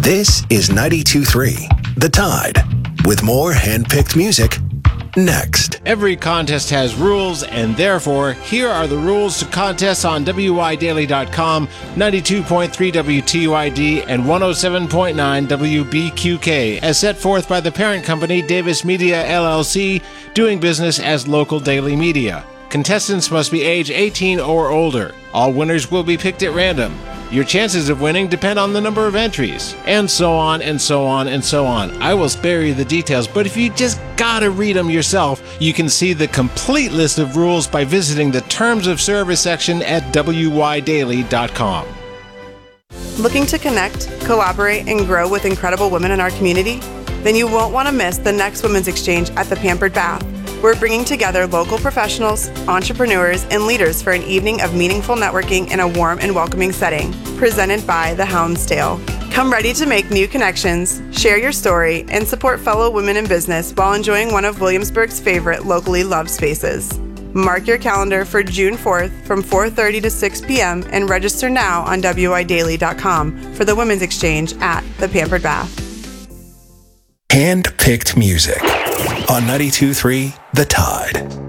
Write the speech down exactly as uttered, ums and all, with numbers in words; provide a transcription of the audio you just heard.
This is ninety-two point three The Tide, with more hand-picked music next. Every contest has rules, and therefore, here are the rules to contests on W I Daily dot com, ninety-two point three W T U I D, and one oh seven point nine W B Q K, as set forth by the parent company Davis Media L L C, doing business as Local Daily Media. Contestants must be age eighteen or older. All winners will be picked at random. Your chances of winning depend on the number of entries, and so on and so on and so on. I will spare you the details, but if you just gotta read them yourself, you can see the complete list of rules by visiting the Terms of Service section at W Y Daily dot com. Looking to connect, collaborate, and grow with incredible women in our community? Then you won't want to miss the next Women's Exchange at the Pampered Bath. We're bringing together local professionals, entrepreneurs, and leaders for an evening of meaningful networking in a warm and welcoming setting, presented by the Houndsdale. Come ready to make new connections, share your story, and support fellow women in business while enjoying one of Williamsburg's favorite locally loved spaces. Mark your calendar for June fourth from four thirty to six p.m. and register now on W I Daily dot com for the Women's Exchange at the Pampered Bath. Hand-picked music on ninety-two point three The Tide.